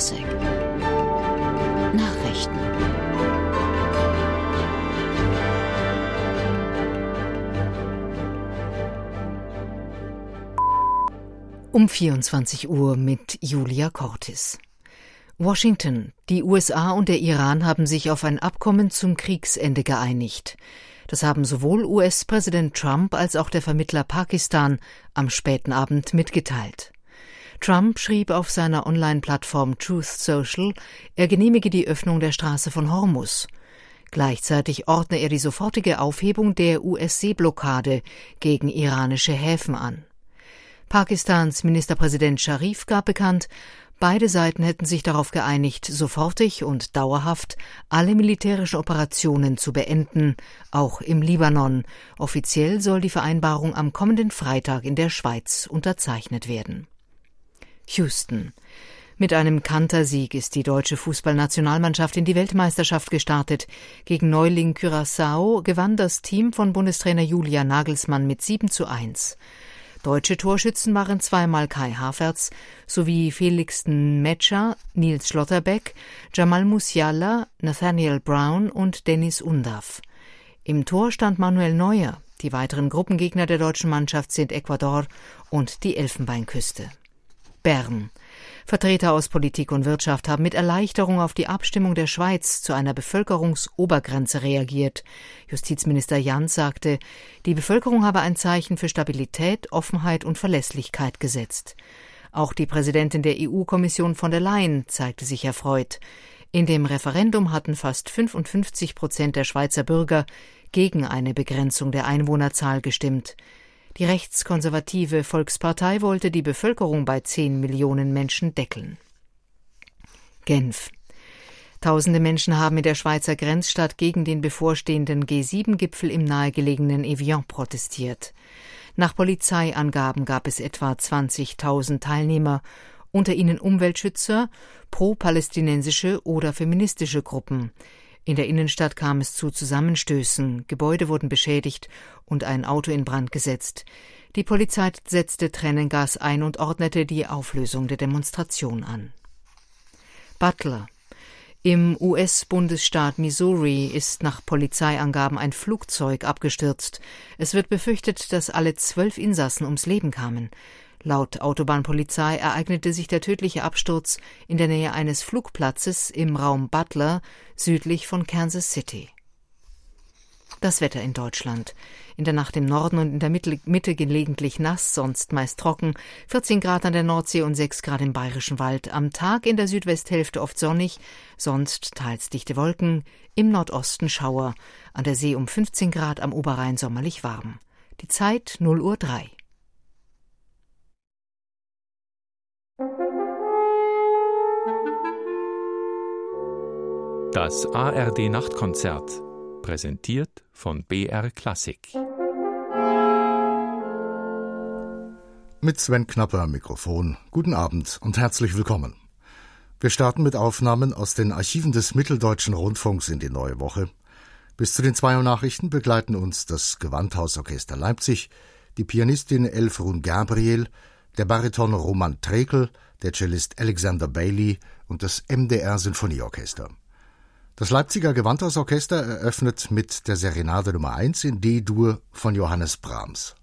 Klassik Nachrichten. Um 24 Uhr mit Julia Cortis. Washington. Die USA und der Iran haben sich auf ein Abkommen zum Kriegsende geeinigt. Das haben sowohl US-Präsident Trump als auch der Vermittler Pakistan am späten Abend mitgeteilt. Trump schrieb auf seiner Online-Plattform Truth Social, er genehmige die Öffnung der Straße von Hormuz. Gleichzeitig ordne er die sofortige Aufhebung der US-Seeblockade gegen iranische Häfen an. Pakistans Ministerpräsident Sharif gab bekannt, beide Seiten hätten sich darauf geeinigt, sofortig und dauerhaft alle militärischen Operationen zu beenden, auch im Libanon. Offiziell soll die Vereinbarung am kommenden Freitag in der Schweiz unterzeichnet werden. Houston. Mit einem Kantersieg ist die deutsche Fußballnationalmannschaft in die Weltmeisterschaft gestartet. Gegen Neuling Curaçao gewann das Team von Bundestrainer Julian Nagelsmann mit 7:1. Deutsche Torschützen waren zweimal Kai Havertz sowie Felix Metscher, Nils Schlotterbeck, Jamal Musiala, Nathaniel Brown und Dennis Undav. Im Tor stand Manuel Neuer. Die weiteren Gruppengegner der deutschen Mannschaft sind Ecuador und die Elfenbeinküste. Bern. Vertreter aus Politik und Wirtschaft haben mit Erleichterung auf die Abstimmung der Schweiz zu einer Bevölkerungsobergrenze reagiert. Justizminister Jans sagte, die Bevölkerung habe ein Zeichen für Stabilität, Offenheit und Verlässlichkeit gesetzt. Auch die Präsidentin der EU-Kommission von der Leyen zeigte sich erfreut. In dem Referendum hatten fast 55% der Schweizer Bürger gegen eine Begrenzung der Einwohnerzahl gestimmt. Die rechtskonservative Volkspartei wollte die Bevölkerung bei 10 Millionen Menschen deckeln. Genf. Tausende Menschen haben in der Schweizer Grenzstadt gegen den bevorstehenden G7-Gipfel im nahegelegenen Evian protestiert. Nach Polizeiangaben gab es etwa 20.000 Teilnehmer, unter ihnen Umweltschützer, pro-palästinensische oder feministische Gruppen. In der Innenstadt kam es zu Zusammenstößen, Gebäude wurden beschädigt und ein Auto in Brand gesetzt. Die Polizei setzte Tränengas ein und ordnete die Auflösung der Demonstration an. Butler. Im US-Bundesstaat Missouri ist nach Polizeiangaben ein Flugzeug abgestürzt. Es wird befürchtet, dass alle 12 Insassen ums Leben kamen. Laut Autobahnpolizei ereignete sich der tödliche Absturz in der Nähe eines Flugplatzes im Raum Butler, südlich von Kansas City. Das Wetter in Deutschland. In der Nacht im Norden und in der Mitte gelegentlich nass, sonst meist trocken, 14 Grad an der Nordsee und 6 Grad im Bayerischen Wald. Am Tag in der Südwesthälfte oft sonnig, sonst teils dichte Wolken, im Nordosten Schauer. An der See um 15 Grad, am Oberrhein sommerlich warm. Die Zeit 0:03 Uhr. Das ARD-Nachtkonzert, präsentiert von BR Klassik. Mit Sven Knapper am Mikrofon. Guten Abend und herzlich willkommen. Wir starten mit Aufnahmen aus den Archiven des Mitteldeutschen Rundfunks in die neue Woche. Bis zu den 2 Uhr Nachrichten begleiten uns das Gewandhausorchester Leipzig, die Pianistin Elfrun Gabriel, der Bariton Roman Trekel, der Cellist Alexander Bailey und das MDR Sinfonieorchester. Das Leipziger Gewandhausorchester eröffnet mit der Serenade Nummer 1 in D-Dur von Johannes Brahms.